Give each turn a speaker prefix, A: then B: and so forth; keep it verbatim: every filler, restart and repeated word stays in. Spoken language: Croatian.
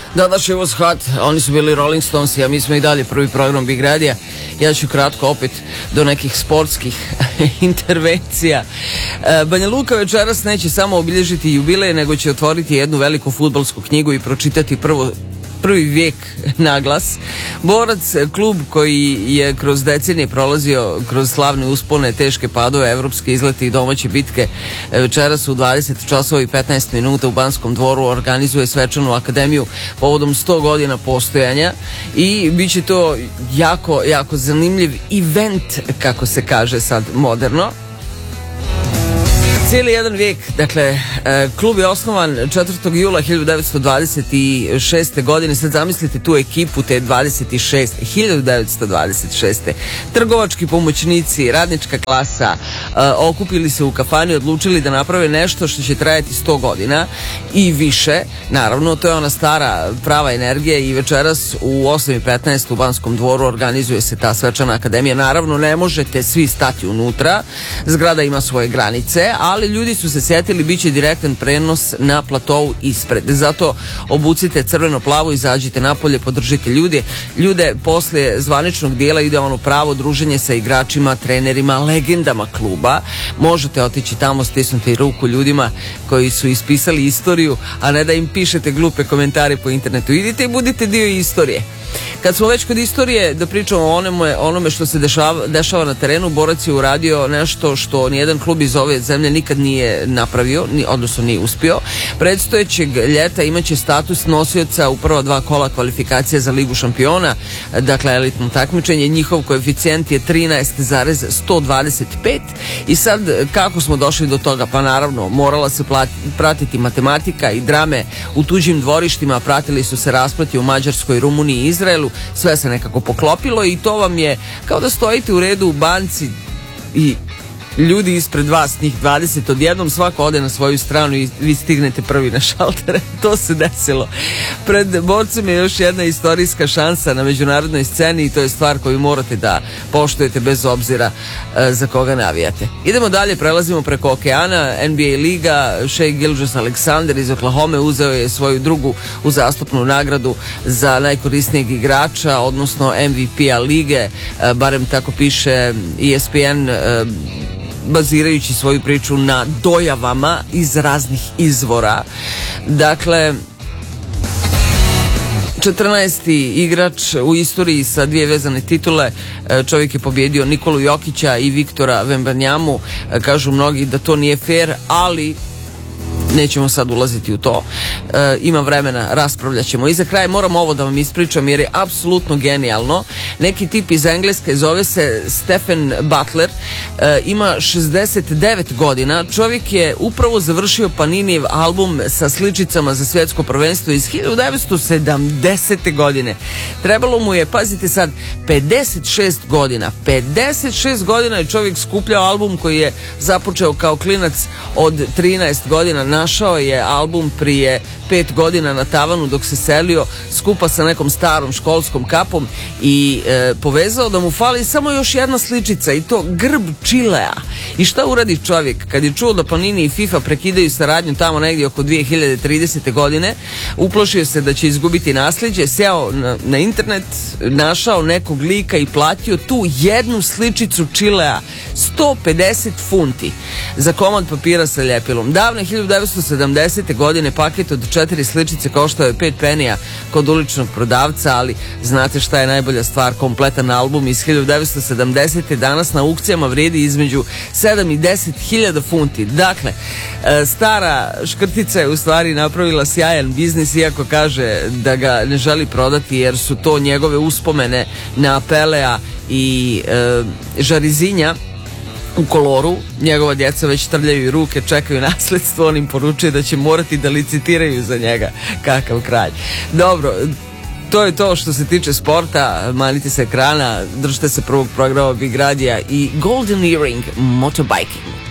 A: Da, da, she was hot. Oni su bili Rolling Stones, a mi smo i dalje prvi program Big Radija. Ja ću kratko opet do nekih sportskih intervencija. Banja Luka večeras neće samo obilježiti jubilej, nego će otvoriti jednu veliku fudbalsku knjigu i pročitati prvo prvi vijek naglas. Borac, klub koji je kroz decenije prolazio kroz slavne uspone, teške padove, evropske izlete i domaće bitke, večeras u dvadeset časova i petnaest minuta u Banskom dvoru organizuje svečanu akademiju povodom sto godina postojanja i bit će to jako, jako zanimljiv event, kako se kaže sad moderno. Cijeli jedan vijek, dakle, klub je osnovan četvrtog jula hiljadu devetsto dvadeset šeste. godine, sad zamislite tu ekipu te dvadeset šeste. hiljadu devetsto dvadeset šeste. Trgovački pomoćnici, radnička klasa, okupili se u kafani, odlučili da naprave nešto što će trajati sto godina i više. Naravno, to je ona stara prava energija i večeras u osam i petnaest u Banskom dvoru organizuje se ta svečana akademija. Naravno, ne možete svi stati unutra, zgrada ima svoje granice, ali ljudi su se sjetili, bit će direktan prenos na platovu ispred. Zato obucite crveno-plavo, izađite napolje, podržite ljude. Ljude poslije zvaničnog dijela ide ono pravo druženje sa igračima, trenerima, legendama kluba. Možete otići tamo, stisnuti ruku ljudima koji su ispisali istoriju, a ne da im pišete glupe komentare po internetu. Idite i budite dio istorije. Kad smo već kod istorije, da pričamo o onome, onome što se dešava, dešava na terenu, Borac je uradio nešto što nijedan klub iz ove zemlje nikad nije napravio, ni, odnosno nije uspio. Predstojećeg ljeta imaće status nosioca u prva dva kola kvalifikacija za Ligu šampiona, dakle elitno takmičenje. Njihov koeficijent je trinaest zarez sto dvadeset pet i sad kako smo došli do toga? Pa naravno, morala se plati, pratiti matematika i drame u tuđim dvorištima, pratili su se raspleti u Mađarskoj, Rumuniji i Izraelu, sve se nekako poklopilo i to vam je kao da stojite u redu u banci i ljudi ispred vas, njih dvadeset, odjednom svako ode na svoju stranu i vi stignete prvi na šaltere. To se desilo. Pred Borcem je još jedna istorijska šansa na međunarodnoj sceni i to je stvar koju morate da poštujete bez obzira e, za koga navijate. Idemo dalje, prelazimo preko okeana. N B A liga, Shai Gilgeous-Alexander iz Oklahome uzeo je svoju drugu uzastopnu nagradu za najkorisnijeg igrača, odnosno M V P-a lige, e, barem tako piše E S P N, e, bazirajući svoju priču na dojavama iz raznih izvora. Dakle, četrnaesti igrač u istoriji sa dvije vezane titule. Čovjek je pobjedio Nikolu Jokića i Viktora Wembanyamu. Kažu mnogi da to nije fair, ali nećemo sad ulaziti u to. E, ima vremena, raspravljat ćemo. I za kraj moram ovo da vam ispričam jer je apsolutno genijalno. Neki tip iz Engleske, zove se Stephen Butler, e, ima šezdeset devet godina. Čovjek je upravo završio Paninijev album sa sličicama za svjetsko prvenstvo iz hiljadu devetsto sedamdesete. godine. Trebalo mu je, pazite sad, pedeset šest godina. pedeset šest godina je čovjek skupljao album koji je započeo kao klinac od trinaest godina. Našao je album prije pet godina na tavanu dok se selio skupa sa nekom starom školskom kapom i e, povezao da mu fali samo još jedna sličica i to grb Čilea. I šta uradi čovjek? Kad je čuo da Panini i FIFA prekidaju saradnju tamo negdje oko dvije hiljade tridesete. godine, uplašio se da će izgubiti nasljeđe, sjeo na, na internet, našao nekog lika i platio tu jednu sličicu Čilea sto pedeset funti za komad papira sa ljepilom. Davne hiljadu devetsto sedamdesete. godine paket od četiri sličice koštao je pet penija kod uličnog prodavca, ali znate šta je najbolja stvar? Kompletan album iz hiljadu devetsto sedamdesete. danas na aukcijama vrijedi između sedam i deset hiljada funti. Dakle, stara škrtica je u stvari napravila sjajan biznis, iako kaže da ga ne želi prodati jer su to njegove uspomene na Pelea i e, Žarizinja u koloru. Njegova djeca već trljaju ruke, čekaju nasledstvo, on im poručuje da će morati da licitiraju za njega. Kakav kralj. Dobro, to je to što se tiče sporta. Manite se ekrana, držite se prvog programa Big Radija i Golden Earring Motorbiking.